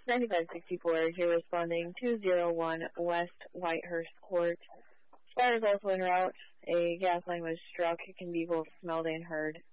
9564 here responding 201 West Whitehurst Court. Fire is also en route. A gas line was struck. It can be both smelled and heard.